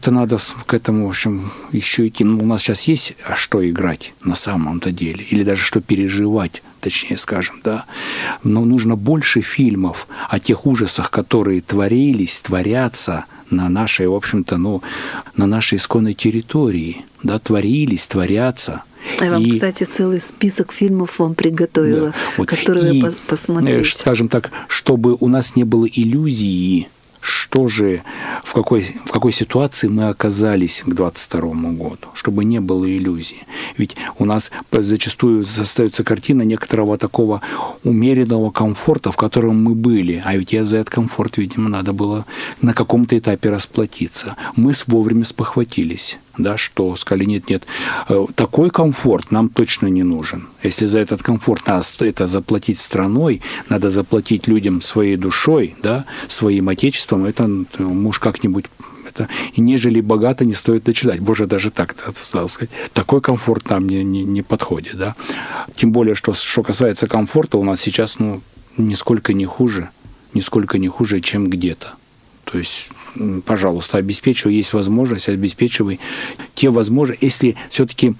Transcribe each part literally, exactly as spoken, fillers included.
Это надо к этому, в общем, еще идти. Ну, у нас сейчас есть, а что играть на самом-то деле, или даже что переживать, точнее скажем, да. Но нужно больше фильмов о тех ужасах, которые творились, творятся на нашей, в общем-то, ну, на нашей исконной территории, да, творились, творятся. Я вам, и, кстати, целый список фильмов вам приготовила, да, вот, которые и, вы посмотрите. Скажем так, чтобы у нас не было иллюзии, что же, в какой, в какой ситуации мы оказались к двадцать второму году, чтобы не было иллюзий. Ведь у нас зачастую остается картина некоторого такого умеренного комфорта, в котором мы были. А ведь за этот комфорт, видимо, надо было на каком-то этапе расплатиться. Мы вовремя спохватились, да, что сказали, нет-нет, такой комфорт нам точно не нужен. Если за этот комфорт надо это заплатить страной, надо заплатить людям своей душой, да, своим отечеством, это муж как-нибудь, это, и нежели богато не стоит дочитать. Боже, даже так, да, сказать, такой комфорт нам не, не, не подходит. Да? Тем более, что, что касается комфорта, у нас сейчас ну, нисколько не хуже, нисколько не хуже, чем где-то. То есть, пожалуйста, обеспечивай, есть возможность, обеспечивай те возможности, если все-таки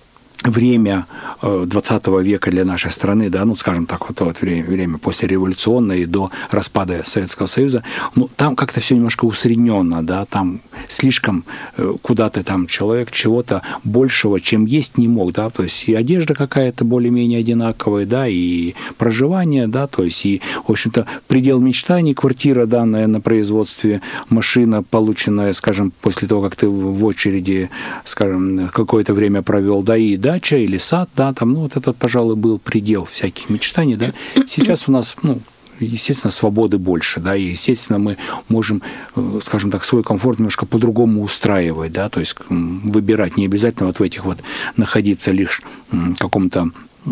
время двадцатого века для нашей страны, да, ну, скажем так, вот, вот время, время послереволюционное и до распада Советского Союза, ну, там как-то все немножко усредненно, да, там слишком куда-то там человек чего-то большего, чем есть, не мог, да, то есть и одежда какая-то более-менее одинаковая, да, и проживание, да, то есть и, в общем-то, предел мечтаний, квартира, данная на производстве, машина, полученная, скажем, после того, как ты в очереди, скажем, какое-то время провел, да, и дача или сад, да, там, ну, вот этот, пожалуй, был предел всяких мечтаний, да. Сейчас у нас, ну, естественно, свободы больше, да, и, естественно, мы можем, скажем так, свой комфорт немножко по-другому устраивать, да, то есть выбирать, не обязательно вот в этих вот находиться лишь в каком-то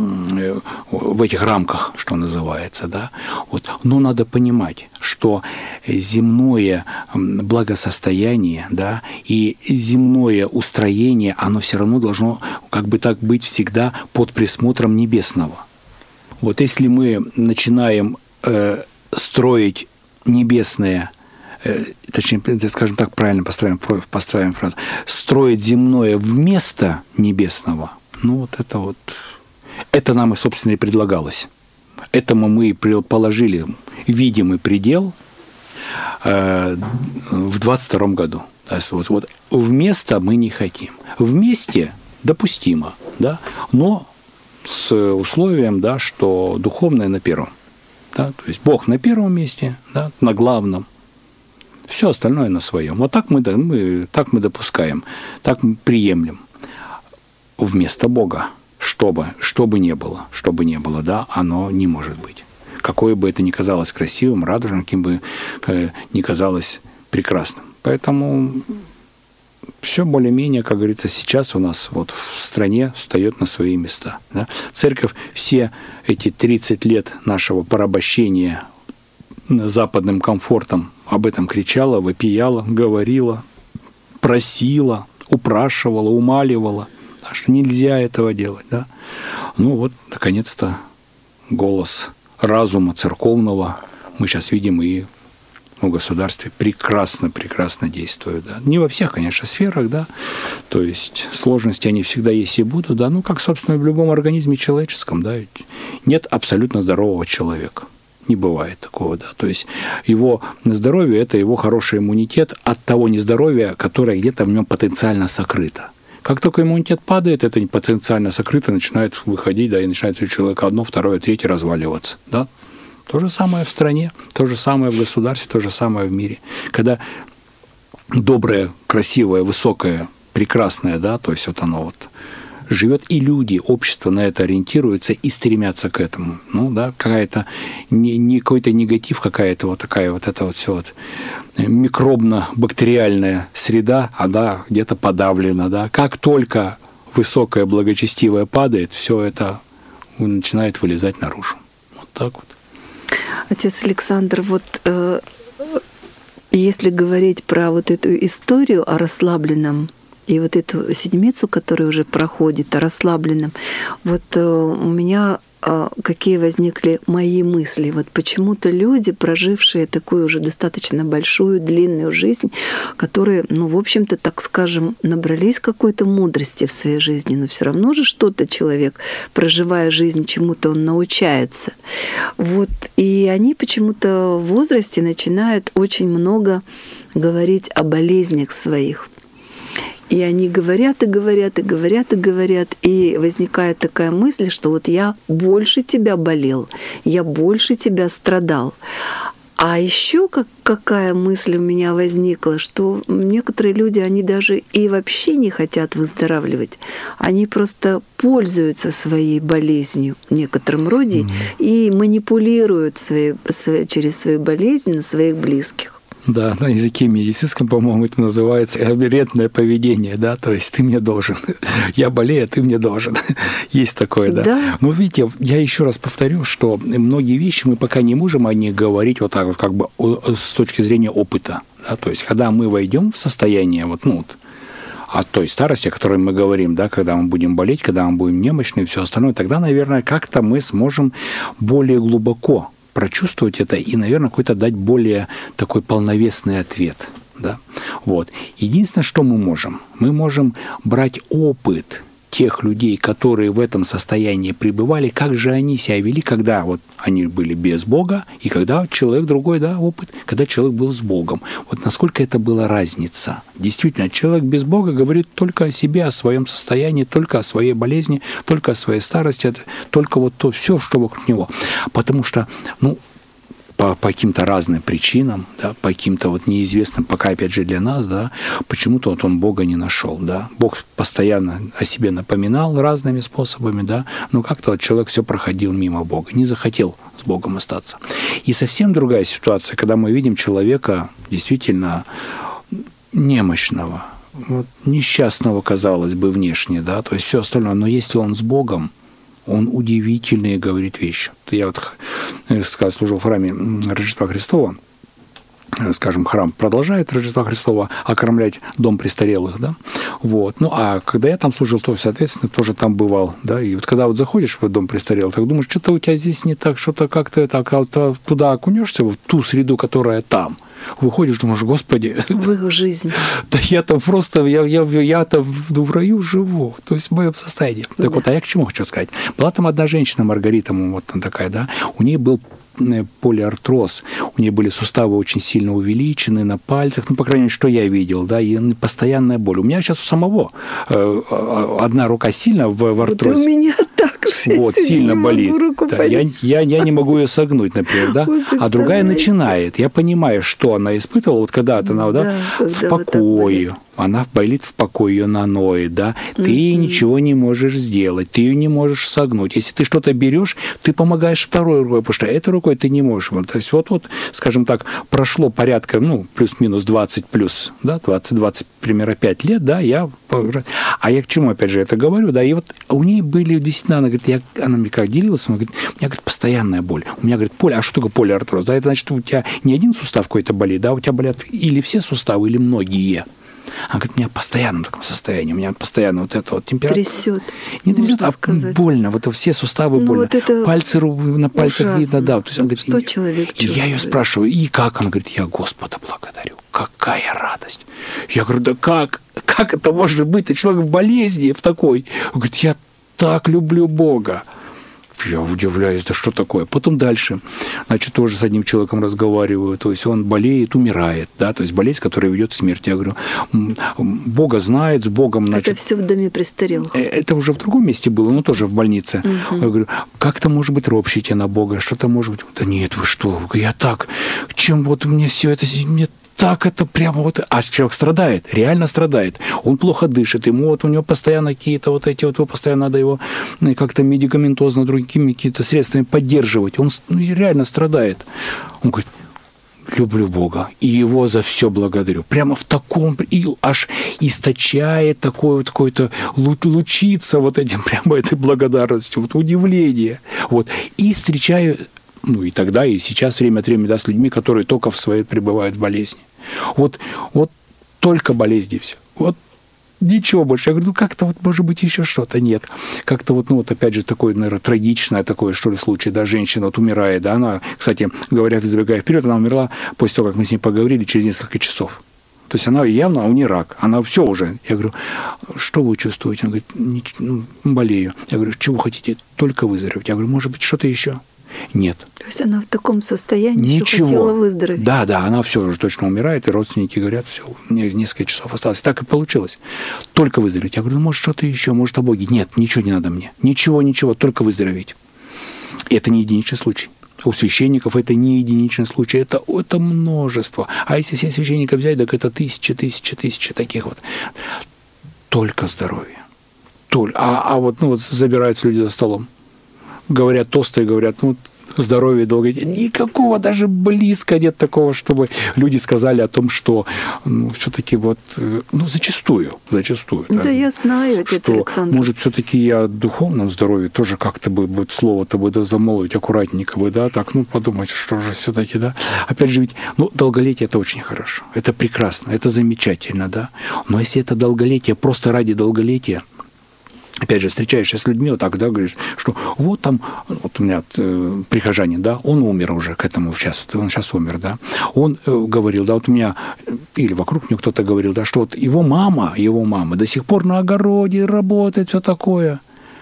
в этих рамках, что называется, да, вот. Но надо понимать, что земное благосостояние, да, и земное устроение, оно все равно должно как бы так быть всегда под присмотром небесного. Вот если мы начинаем э, строить небесное, э, точнее, скажем так, правильно построим, построим фразу, строить земное вместо небесного, ну вот это вот Это нам, собственно, и предлагалось. Этому мы и положили видимый предел э, в двадцать втором году. То есть вот, вот вместо мы не хотим. Вместе допустимо, да, но с условием, да, что духовное на первом. Да, то есть Бог на первом месте, да, на главном. Все остальное на своем. Вот так мы, мы, так мы допускаем, так мы приемлем. Вместо Бога. Что бы, что бы ни было, что бы ни было, да, оно не может быть. Какое бы это ни казалось красивым, радужным, каким бы э, ни казалось прекрасным. Поэтому все более-менее, как говорится, сейчас у нас вот в стране встает на свои места. Да. Церковь все эти тридцать лет нашего порабощения западным комфортом об этом кричала, вопияла, говорила, просила, упрашивала, умаливала. Что нельзя этого делать, да? Ну вот, наконец-то, голос разума церковного мы сейчас видим и в государстве прекрасно-прекрасно действует, да? Не во всех, конечно, сферах, да? То есть сложности они всегда есть и будут, да? Ну, как, собственно, в любом организме человеческом, да? Ведь нет абсолютно здорового человека. Не бывает такого, да. То есть его здоровье – это его хороший иммунитет от того нездоровья, которое где-то в нем потенциально сокрыто. Как только иммунитет падает, это потенциально сокрыто начинает выходить, да, и начинает у человека одно, второе, третье разваливаться, да. То же самое в стране, то же самое в государстве, то же самое в мире. Когда доброе, красивое, высокое, прекрасное, да, то есть вот оно вот живет, и люди, общество на это ориентируются и стремятся к этому. Ну, да, какая-то, не, не какой-то негатив, какая-то вот такая вот это вот все вот микробно-бактериальная среда, она где-то подавлена, да. Как только высокое, благочестивое падает, все это начинает вылезать наружу. Вот так вот. Отец Александр, вот э, если говорить про вот эту историю о расслабленном и вот эту седмицу, которая уже проходит, о расслабленном, вот у меня какие возникли мои мысли. Вот почему-то люди, прожившие такую уже достаточно большую, длинную жизнь, которые, ну, в общем-то, так скажем, набрались какой-то мудрости в своей жизни, но все равно же что-то человек, проживая жизнь, чему-то он научается. Вот. И они почему-то в возрасте начинают очень много говорить о болезнях своих. И они говорят и говорят и говорят и говорят, и возникает такая мысль, что вот я больше тебя болел, я больше тебя страдал. А еще как, какая мысль у меня возникла, что некоторые люди, они даже и вообще не хотят выздоравливать. Они просто пользуются своей болезнью в некотором роде mm-hmm. и манипулируют своей, своей, через свою болезнь на своих близких. Да, на языке медицинском, по-моему, это называется аберентное поведение, да, то есть ты мне должен, я болею, а ты мне должен. Есть такое, да. да. Но видите, я еще раз повторю, что многие вещи мы пока не можем о них говорить вот так вот, как бы с точки зрения опыта, да, то есть когда мы войдем в состояние вот, ну, вот, от той старости, о которой мы говорим, да, когда мы будем болеть, когда мы будем немощны и все остальное, тогда, наверное, как-то мы сможем более глубоко прочувствовать это и, наверное, какой-то дать более такой полновесный ответ. Да? Вот. Единственное, что мы можем, мы можем брать опыт тех людей, которые в этом состоянии пребывали, как же они себя вели, когда вот они были без Бога, и когда человек другой, да, опыт, когда человек был с Богом. Вот насколько это была разница. Действительно, человек без Бога говорит только о себе, о своем состоянии, только о своей болезни, только о своей старости, только вот то все, что вокруг него. Потому что, ну, по, по каким-то разным причинам, да, по каким-то вот неизвестным, пока опять же для нас, да, почему-то вот он Бога не нашел, да. Бог постоянно о себе напоминал разными способами, да, но как-то вот человек все проходил мимо Бога, не захотел с Богом остаться. И совсем другая ситуация, когда мы видим человека действительно немощного, вот, несчастного, казалось бы, внешне, да, то есть все остальное, но если он с Богом, он удивительные говорит вещи. Я вот сказал, служил в храме Рождества Христова, скажем, храм продолжает Рождества Христова окормлять дом престарелых, да, вот. Ну, а когда я там служил, то, соответственно, тоже там бывал, да, и вот когда вот заходишь в дом престарелых, так думаешь, что-то у тебя здесь не так, что-то как-то это, а туда окунешься, в ту среду, которая там, выходишь, думаешь, Господи, в их жизнь. Да я-то просто, я, я, я-то в, в раю живу, то есть в моем состоянии. Так да. Вот, а я к чему хочу сказать? Была там одна женщина, Маргарита, вот она такая, да, у нее был полиартроз, у нее были суставы очень сильно увеличены на пальцах, ну, по крайней мере, что я видел, да, и постоянная боль. У меня сейчас у самого э, одна рука сильно в, в артрозе. Вот у меня так же. Вот, сильно болит. Да, я, я, я не могу ее согнуть, например, да, а другая начинает. Я понимаю, что она испытывала, вот когда-то она, да, да, в покое. Она болит в покое, ее наноет, да, ты mm-hmm. ничего не можешь сделать, ты ее не можешь согнуть. Если ты что-то берешь, ты помогаешь второй рукой, потому что этой рукой ты не можешь. То есть вот, вот, скажем так, прошло порядка, ну, плюс-минус двадцать плюс, да, двадцать-двадцать, примерно пять лет, да, я... А я к чему, опять же, это говорю, да, и вот у нее были, действительно, она говорит, я, она мне как делилась, она говорит, у меня, говорит, постоянная боль, у меня, говорит, поле, а что такое полиартроз, да, это значит, у тебя не один сустав какой-то болит, да, у тебя болят или все суставы, или многие. Она говорит, у меня постоянно в таком состоянии, у меня постоянно вот это вот температура. Трясет. Не трясет, а сказать. Больно, вот все суставы ну, больно. Вот пальцы на пальцах ужасно. Видно, да. То есть, она говорит, что человек чувствует? И я ее спрашиваю, и как? Она говорит, я Господа благодарю. Какая радость. Я говорю, да как? Как это может быть? Ты человек в болезни, в такой. Он говорит, я так люблю Бога. Я удивляюсь, да что такое? Потом дальше, значит, тоже с одним человеком разговариваю, то есть он болеет, умирает, да, то есть болезнь, которая ведет к смерти. Я говорю, Бога знает, с Богом, значит... Это все в доме престарелых. Это уже в другом месте было, но тоже в больнице. Угу. Я говорю, как это может быть ропщите на Бога, что-то может быть... Да нет, вы что, я так, чем вот мне все это... Мне так это прямо вот... А человек страдает, реально страдает. Он плохо дышит, ему вот у него постоянно какие-то вот эти вот... Его постоянно надо его как-то медикаментозно другими какими-то средствами поддерживать. Он реально страдает. Он говорит, люблю Бога, и Его за все благодарю. Прямо в таком... И аж источает такое вот какое-то... Лучится вот этим прямо этой благодарностью, вот удивление. Вот. И встречаю... Ну, и тогда, и сейчас время от времени, да, с людьми, которые только в своей пребывают в болезни. Вот, вот только болезни все. Вот Ничего больше. Я говорю, ну как-то вот, может быть, еще что-то. Нет. Как-то вот, ну вот опять же, такое, наверное, трагичное такое, что ли, случай, да, женщина вот умирает, да, она, кстати, говоря, забегая вперед, она умерла после того, как мы с ней поговорили, через несколько часов. То есть она явно, у нее рак, она все уже. Я говорю, что вы чувствуете? Она говорит, ну, болею. Я говорю, чего хотите? Только выздороветь. Я говорю, может быть, что-то еще? Нет. То есть она в таком состоянии Ничего. еще хотела выздороветь? Да, да, она все уже точно умирает, и родственники говорят, все, мне несколько часов осталось. Так и получилось. Только выздороветь. Я говорю, ну, может, что-то еще, может, о Боге. Нет, ничего не надо мне. Ничего, ничего, только выздороветь. И это не единичный случай. У священников это не единичный случай, это, это множество. А если все священников взять, так это тысячи, тысячи, тысячи таких вот. Только здоровье. Только. А, а вот, ну, вот забираются люди за столом. Говорят тосты, говорят, ну, здоровье, долголетие. Никакого даже близко нет такого, чтобы люди сказали о том, что ну, все-таки вот, ну, зачастую, зачастую. Да, да я знаю, отец что, Александр. Может, все-таки и о духовном здоровье тоже как-то бы вот, слово-то бы да, замолвить аккуратненько бы, да, так, ну, подумать, что же все-таки, да. Опять же, ведь, ну, долголетие – это очень хорошо, это прекрасно, это замечательно, да. Но если это долголетие просто ради долголетия, опять же, встречаешься с людьми, вот так, да, говоришь, что вот там, вот у меня э, прихожанин, да, он умер уже к этому сейчас, он сейчас умер, да, он э, говорил, да, вот у меня, или вокруг него кто-то говорил, да, что вот его мама, его мама до сих пор на огороде работает, все такое.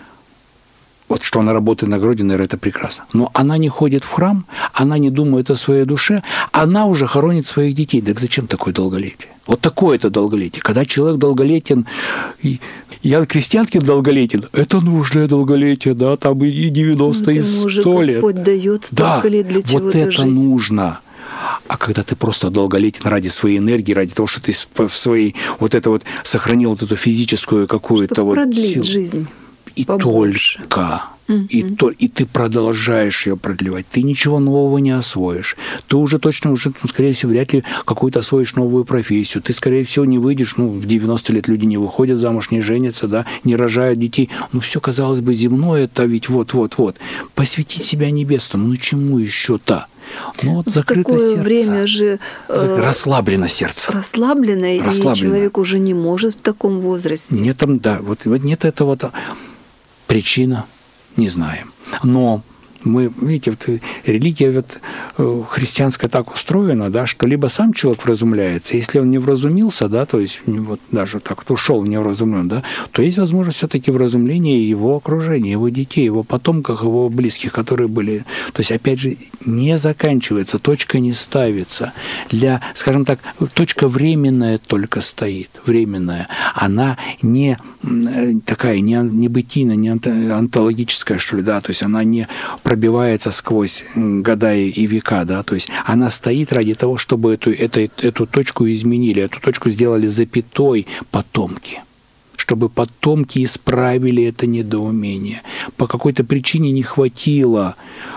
Вот что она работает на огороде, наверное, это прекрасно. Но она не ходит в храм, она не думает о своей душе, она уже хоронит своих детей. Так зачем такое долголетие? Вот такое-то долголетие. Когда человек долголетен, и я крестьянский долголетен, это нужное долголетие, да, там и девяносто, и сто лет. Господь дает столько да, лет для чего-то вот это жить. Нужно. А когда ты просто долголетен ради своей энергии, ради того, что ты в своей вот это вот сохранил вот эту физическую какую-то вот продлить силу. Жизнь. И Побольше. только. Mm-hmm. И, то, и ты продолжаешь ее продлевать. Ты ничего нового не освоишь. Ты уже точно, уже, ну, скорее всего, вряд ли какую-то освоишь новую профессию. Ты, скорее всего, не выйдешь. Ну, в девяносто лет люди не выходят замуж, не женятся, да, не рожают детей. Ну, все, казалось бы, земное, это ведь вот-вот-вот. Посвятить себя небесному. Ну, чему еще-то? Ну, вот закрыто такое сердце. Время же э, расслаблено сердце. Расслаблено, расслаблено, и человек уже не может в таком возрасте. Нет там, да, вот, вот нет этого. Причина не знаем. Но мы, видите, вот религия вот, христианская так устроена, да, что либо сам человек вразумляется, если он не вразумился, да, то есть вот даже так вот ушел в невразумлен, да, то есть возможность все-таки вразумления его окружения, его детей, его потомков, его близких, которые были. То есть, опять же, не заканчивается, точка не ставится. Для, скажем так, точка временная только стоит, временная. Она не такая, не, не бытийная, не онтологическая, что ли, да, то есть она не пробивается сквозь года и века, да, то есть она стоит ради того, чтобы эту, эту, эту точку изменили, эту точку сделали запятой потомки, чтобы потомки исправили это недоумение. По какой-то причине не хватило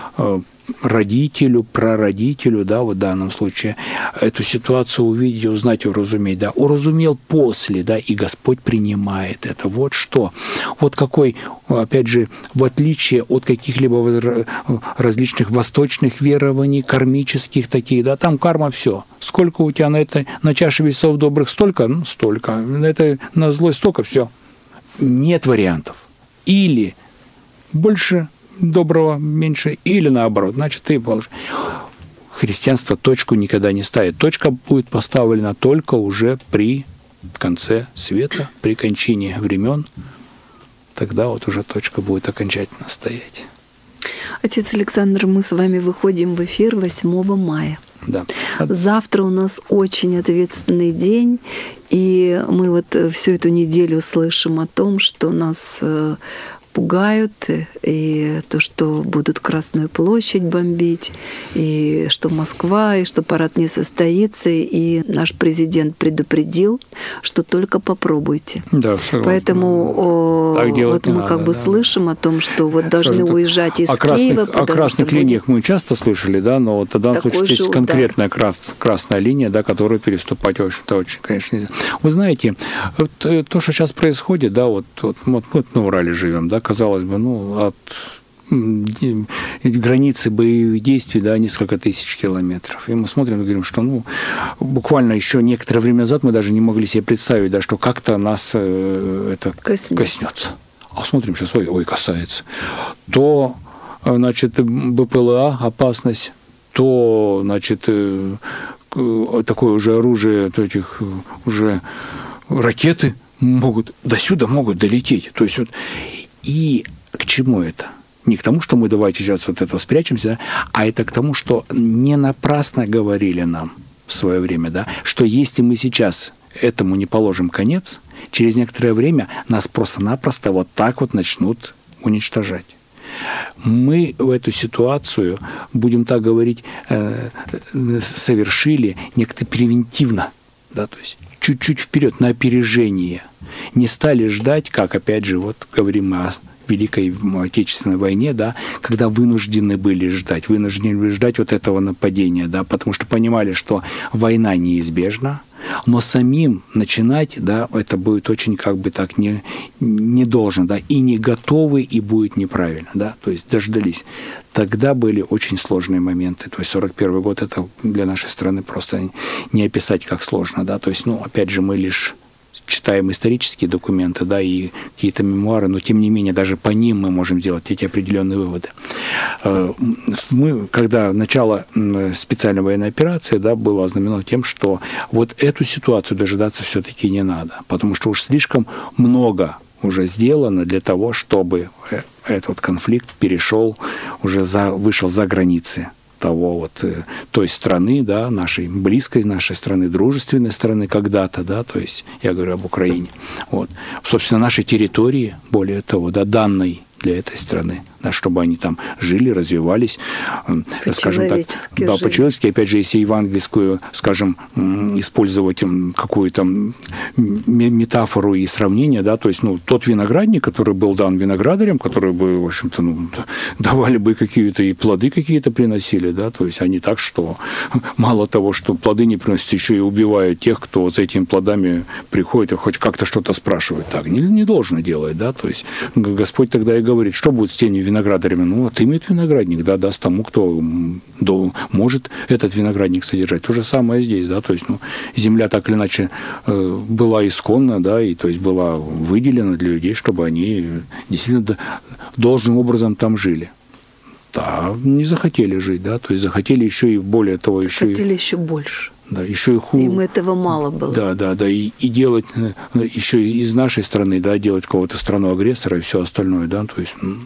родителю, прародителю, да, в данном случае, эту ситуацию увидеть, узнать, уразуметь, да, уразумел после, да, и Господь принимает это. Вот что. Вот какой, опять же, в отличие от каких-либо различных восточных верований, кармических таких, да, там карма все. Сколько у тебя на это, на чаше весов добрых столько, ну, столько. На это, на злой столько, все. Нет вариантов. Или больше доброго меньше, или наоборот, значит, ты положишь. Христианство точку никогда не ставит. Точка будет поставлена только уже при конце света, при кончине времен. Тогда вот уже точка будет окончательно стоять. Отец Александр, мы с вами выходим в эфир восьмого мая. Да. Завтра у нас очень ответственный день, и мы вот всю эту неделю слышим о том, что нас пугают, и то, что будут Красную площадь бомбить, и что Москва, и что парад не состоится, и наш президент предупредил, что только попробуйте. Да, согласен. Поэтому о, вот мы надо, как бы да. слышим о том, что вот должны Скажем уезжать из о Киева. Красных, о красных линиях будет... мы часто слышали, да, но вот в данном случае есть конкретная крас, красная линия, да, которую переступать, в общем-то, очень, конечно, нельзя. Вы знаете, вот, то, что сейчас происходит, да, вот, вот мы вот на Урале живем, да, казалось бы, ну, от границы боевых действий, да, несколько тысяч километров. И мы смотрим и говорим, что, ну, буквально еще некоторое время назад мы даже не могли себе представить, да, что как-то нас это коснется. коснется. А смотрим сейчас, ой, ой, касается. То, значит, БПЛА, опасность, то, значит, такое уже оружие, то этих уже ракеты могут, до сюда могут долететь. То есть вот, и к чему это? Не к тому, что мы давайте сейчас вот это спрячемся, да, а это к тому, что не напрасно говорили нам в свое время, да, что если мы сейчас этому не положим конец, через некоторое время нас просто-напросто вот так вот начнут уничтожать. Мы в эту ситуацию, будем так говорить, совершили некто превентивно, да, то есть чуть-чуть вперед, на опережение. Не стали ждать, как, опять же, вот говорим мы о Великой Отечественной войне, да, когда вынуждены были ждать, вынуждены были ждать вот этого нападения, да, потому что понимали, что война неизбежна, но самим начинать, да, это будет очень как бы так не, не должно, да, и не готовы, и будет неправильно, да, то есть дождались. Тогда были очень сложные моменты, то есть сорок первый год это для нашей страны просто не описать как сложно, да, то есть, ну, опять же, мы лишь читаем исторические документы, да, и какие-то мемуары, но тем не менее даже по ним мы можем делать эти определенные выводы. Мы, когда начало специальной военной операции, да, было ознаменовано тем, что вот эту ситуацию дожидаться все-таки не надо, потому что уж слишком много уже сделано для того, чтобы этот конфликт перешел, уже за, вышел за границы того вот той страны, да, нашей близкой нашей страны, дружественной страны когда-то, да, то есть я говорю об Украине. Вот. Собственно, нашей территории, более того, да, данной для этой страны, да, чтобы они там жили, развивались, скажем так, да, по-человечески, опять же, если евангельскую, скажем, использовать какую-то метафору и сравнение, да, то есть, ну, тот виноградник, который был дан виноградарям, которые бы, в общем-то, ну, давали бы какие-то и плоды какие-то приносили, да, то есть они так, что мало того, что плоды не приносят, еще и убивают тех, кто за этими плодами приходит и хоть как-то что-то спрашивает. Так не, не должно делать, да, то есть Господь тогда и говорит, что будет с теми виноградарями? Ну, отымет виноградник, да, даст тому, кто может этот виноградник содержать. То же самое здесь, да, то есть, ну, земля так или иначе была исконна, да, и то есть была выделена для людей, чтобы они действительно должным образом там жили. Да, не захотели жить, да, то есть захотели еще и более того, еще хотели и, еще больше. Да, еще и хуже. Им этого мало было. Да, да, да, и, и делать еще из нашей страны, да, делать кого-то страну-агрессора и все остальное, да, то есть ну,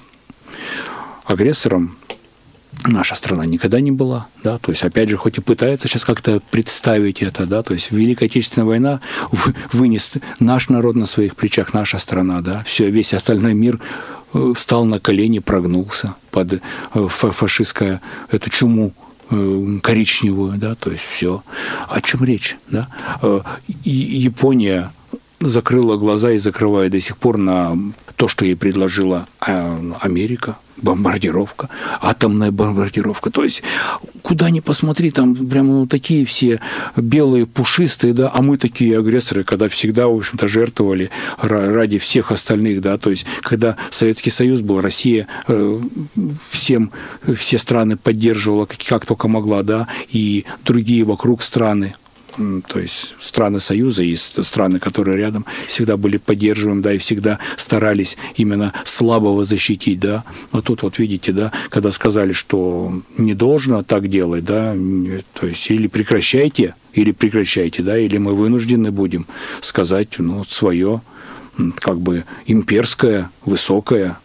агрессором наша страна никогда не была, да, то есть, опять же, хоть и пытается сейчас как-то представить это, да, то есть Великая Отечественная война вынес наш народ на своих плечах, наша страна, да, все, весь остальной мир встал на колени, прогнулся под фашистскую эту чуму коричневую, да, то есть все. О чем речь, да? И Япония закрыла глаза и закрывает до сих пор на то, что ей предложила Америка, бомбардировка, атомная бомбардировка. То есть, куда ни посмотри, там прямо ну, такие все белые, пушистые, да, а мы такие агрессоры, когда всегда, в общем-то, жертвовали ради всех остальных, да, то есть, когда Советский Союз был, Россия э, всем, все страны поддерживала, как, как только могла, да, и другие вокруг страны, то есть страны Союза и страны, которые рядом, всегда были поддерживаем, да, и всегда старались именно слабого защитить, да. Но тут вот видите, да, когда сказали, что не должно так делать, да, то есть или прекращайте, или прекращайте, да, или мы вынуждены будем сказать, ну, свое, как бы имперское, высокое.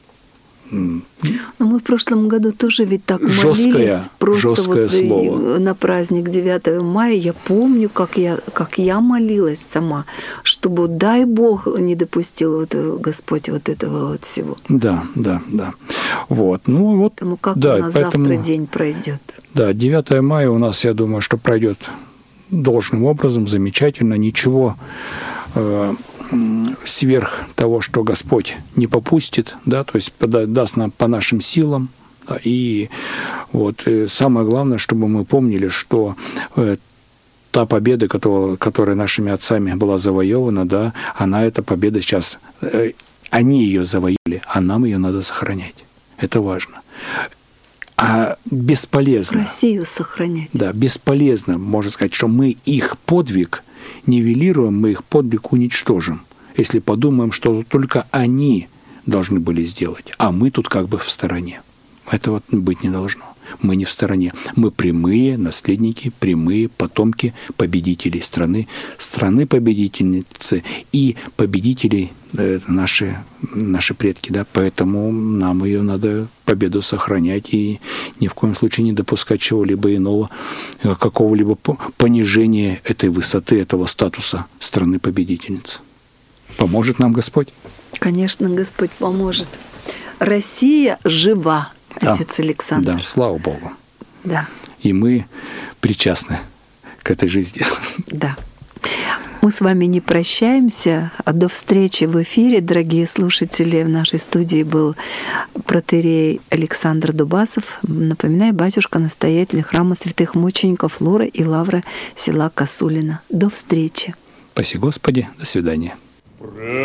Но мы в прошлом году тоже ведь так жесткое, молились, просто жесткое вот слово. На праздник девятого мая. Я помню, как я, как я молилась сама, чтобы, дай Бог, не допустил вот Господь вот этого вот всего. Да, да, да. Вот, ну вот. Поэтому как да, у нас поэтому, завтра день пройдет? Да, девятого мая у нас, я думаю, что пройдет должным образом, замечательно, ничего э, сверх того, что Господь не попустит, да, то есть даст нам по нашим силам. Да, и вот и самое главное, чтобы мы помнили, что э, та победа, которая, которая нашими отцами была завоевана, да, она, эта победа сейчас, э, они ее завоевали, а нам ее надо сохранять. Это важно. А бесполезно. Россию сохранять. Да, бесполезно, можно сказать, что мы их подвиг нивелируем, мы их подвиг уничтожим, если подумаем, что только они должны были сделать, а мы тут как бы в стороне. Этого быть не должно. Мы не в стороне. Мы прямые наследники, прямые потомки победителей страны, страны-победительницы и победителей э, наши, наши предки. Да? Поэтому нам ее надо, победу, сохранять и ни в коем случае не допускать чего-либо иного, какого-либо понижения этой высоты, этого статуса страны-победительницы. Поможет нам Господь? Конечно, Господь поможет. Россия жива. Отец да, Александр. Да, слава Богу. Да. И мы причастны к этой жизни. Да. Мы с вами не прощаемся. А до встречи в эфире, дорогие слушатели. В нашей студии был протоиерей Александр Дубасов. Напоминаю, батюшка, настоятель храма святых мучеников Лора и Лавра села Косулина. До встречи. Спаси Господи. До свидания.